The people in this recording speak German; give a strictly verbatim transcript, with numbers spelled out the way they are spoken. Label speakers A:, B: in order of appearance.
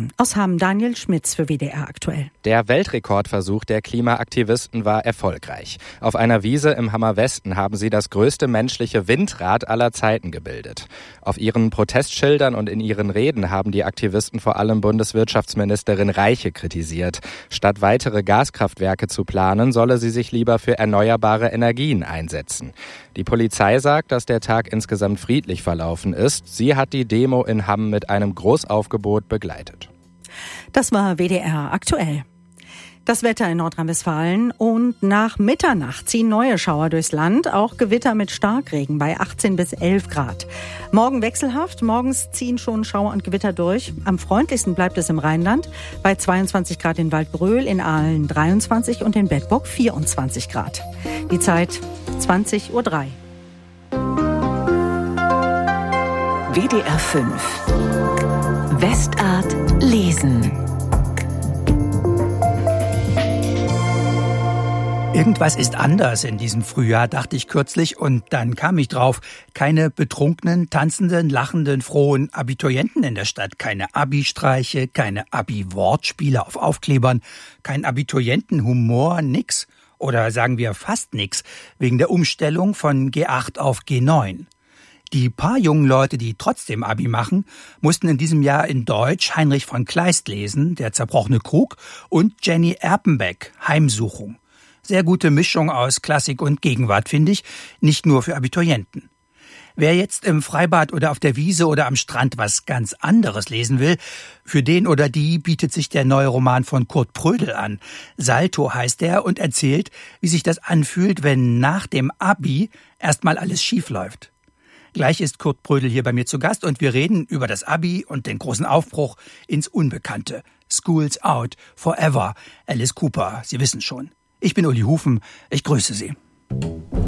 A: hören. Aus Hamm Daniel Schmitz für W D R aktuell.
B: Der Weltrekordversuch der Klimaaktivisten war erfolgreich. Auf einer Wiese im Hammer Westen haben sie das größte menschliche Windrad aller Zeiten gebildet. Auf ihren Protestschildern und in ihren Reden haben die Aktivisten vor allem Bundeswirtschaftsministerin Reiche kritisiert. Statt weitere Gaskraftwerke zu planen, solle sie sich lieber für erneuerbare Energien einsetzen. Die Polizei sagt, dass der Tag insgesamt friedlich verlaufen ist. Sie hat die Demo in Hamm mit einem Großaufgebot begleitet.
A: Das war W D R aktuell. Das Wetter in Nordrhein-Westfalen und nach Mitternacht ziehen neue Schauer durchs Land, auch Gewitter mit Starkregen bei achtzehn bis elf Grad. Morgen wechselhaft, morgens ziehen schon Schauer und Gewitter durch. Am freundlichsten bleibt es im Rheinland bei zweiundzwanzig Grad in Waldbröl, in Aalen dreiundzwanzig und in Bedburg vierundzwanzig Grad. Die Zeit zwanzig Uhr drei.
C: W D R fünf. Westart lesen.
D: Irgendwas ist anders in diesem Frühjahr, dachte ich kürzlich, und dann kam ich drauf. Keine betrunkenen, tanzenden, lachenden, frohen Abiturienten in der Stadt. Keine Abi-Streiche, keine Abi-Wortspiele auf Aufklebern, kein Abiturientenhumor, nix. Oder sagen wir fast nix, wegen der Umstellung von G acht auf G neun. Die paar jungen Leute, die trotzdem Abi machen, mussten in diesem Jahr in Deutsch Heinrich von Kleist lesen, Der zerbrochene Krug, und Jenny Erpenbeck, Heimsuchung. Sehr gute Mischung aus Klassik und Gegenwart, finde ich, nicht nur für Abiturienten. Wer jetzt im Freibad oder auf der Wiese oder am Strand was ganz anderes lesen will, für den oder die bietet sich der neue Roman von Kurt Prödel an. Salto heißt er und erzählt, wie sich das anfühlt, wenn nach dem Abi erstmal alles schief läuft. Gleich ist Kurt Prödel hier bei mir zu Gast und wir reden über das Abi und den großen Aufbruch ins Unbekannte. School's out, forever. Alice Cooper, Sie wissen schon. Ich bin Uli Hufen, ich grüße Sie.